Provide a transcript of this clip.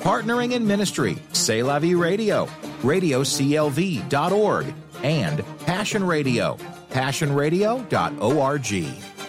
Partnering in Ministry, C'est La Vie Radio, radioclv.org, and Passion Radio, passionradio.org.